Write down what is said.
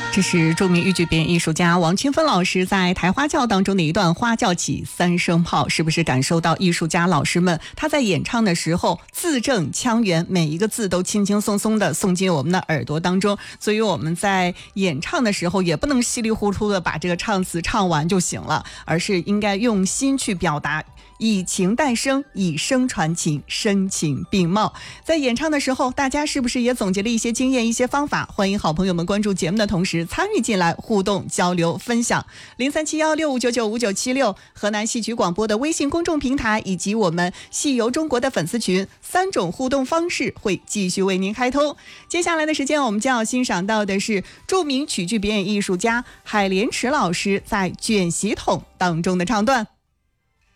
这是著名豫剧表演艺术家王清芬老师在台花轿当中的一段花轿起三声炮，是不是感受到艺术家老师们他在演唱的时候字正腔圆，每一个字都轻轻松松的送进我们的耳朵当中，所以我们在演唱的时候也不能稀里糊涂的把这个唱词唱完就行了，而是应该用心去表达，以情代声，以声传情，声情并茂。在演唱的时候，大家是不是也总结了一些经验、一些方法？欢迎好朋友们关注节目的同时参与进来，互动交流分享。037165995976河南戏曲广播的微信公众平台以及我们戏游中国的粉丝群，3种互动方式会继续为您开通。接下来的时间，我们将要欣赏到的是著名曲剧表演艺术家海莲池老师在《卷席筒》当中的唱段。